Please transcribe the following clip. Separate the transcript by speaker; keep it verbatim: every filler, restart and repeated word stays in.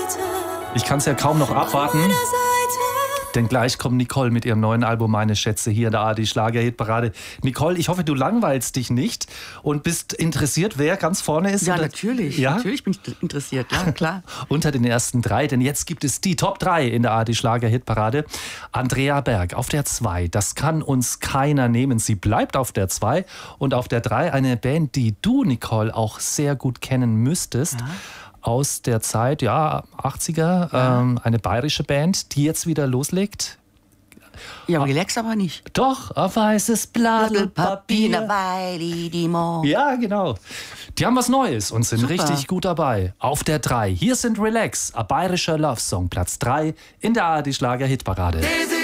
Speaker 1: Ich kann es ja kaum noch abwarten, denn gleich kommt Nicole mit ihrem neuen Album Meine Schätze hier in der A R D Schlager-Hitparade. Nicole, ich hoffe, du langweilst dich nicht und bist interessiert, wer ganz vorne ist.
Speaker 2: Ja,
Speaker 1: unter,
Speaker 2: natürlich.
Speaker 1: Ja?
Speaker 2: Natürlich bin ich interessiert, ja, klar.
Speaker 1: Unter den ersten drei, denn jetzt gibt es die Top drei in der A R D Schlager-Hitparade. Andrea Berg auf der zwei, das kann uns keiner nehmen. Sie bleibt auf der zwei und auf der drei eine Band, die du, Nicole, auch sehr gut kennen müsstest. Ja. Aus der Zeit, ja, achtziger, ja. Ähm, eine bayerische Band, die jetzt wieder loslegt.
Speaker 2: Ja, relax aber nicht.
Speaker 1: Doch, auf weißes Blatt Papier. Ja, genau. Die haben was Neues und sind Super. richtig gut dabei. Auf der drei, hier sind Relax, ein bayerischer Love-Song, Platz drei in der A R D Schlager-Hitparade.